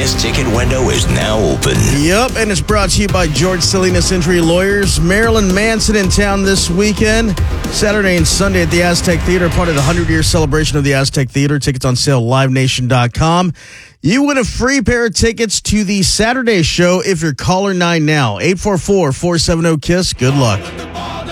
Kiss ticket window is now open. Yep, and it's brought to you by George Salinas Injury Lawyers. Marilyn Manson in town this weekend. Saturday and Sunday at the Aztec Theater, part of the 100-year celebration of the Aztec Theater. Tickets on sale, livenation.com. You win a free pair of tickets to the Saturday show if you're caller 9 now. 844-470-KISS. Good luck.